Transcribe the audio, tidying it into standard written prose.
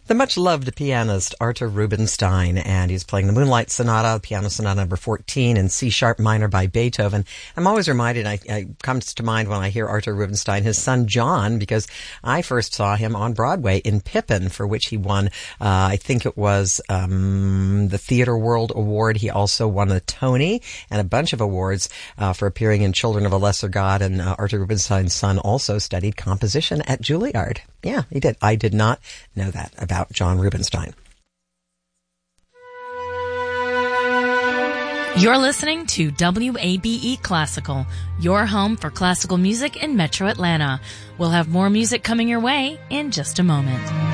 The much-loved pianist Artur Rubinstein, and he's playing the Moonlight Sonata, Piano Sonata number 14 in C-sharp minor by Beethoven. I'm always reminded, it comes to mind when I hear Artur Rubinstein, his son John, because I first saw him on Broadway in Pippin, for which he won, I think it was the Theatre World Award. He also won a Tony and a bunch of awards for appearing in Children of a Lesser God, and Artur Rubinstein's son also studied composition at Juilliard. Yeah, he did. I did not know that about John Rubinstein. You're listening to WABE Classical, your home for classical music in Metro Atlanta. We'll have more music coming your way in just a moment.